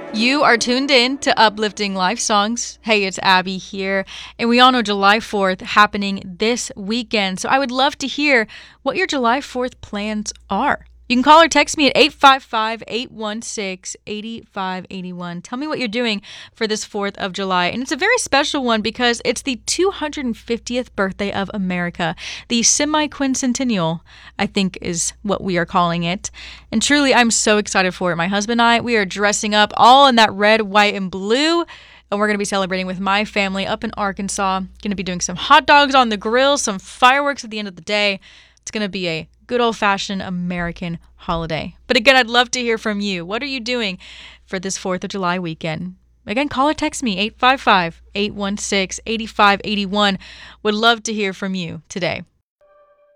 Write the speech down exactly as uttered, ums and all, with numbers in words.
You are tuned in to Uplifting Life Songs. Hey, it's Abby here, and we all know July fourth happening this weekend. So I would love to hear what your July fourth plans are. You can call or text me at eight five five, eight one six, eight five eight one. Tell me what you're doing for this fourth of July. And it's a very special one because it's the two hundred fiftieth birthday of America. The semi-quincentennial, I think, is what we are calling it. And truly, I'm so excited for it. My husband and I, we are dressing up all in that red, white, and blue. And we're going to be celebrating with my family up in Arkansas. Going to be doing some hot dogs on the grill, some fireworks at the end of the day. It's going to be a good old-fashioned American holiday. But again, I'd love to hear from you. What are you doing for this fourth of July weekend? Again, call or text me, eight five five, eight one six, eight five eight one. Would love to hear from you today.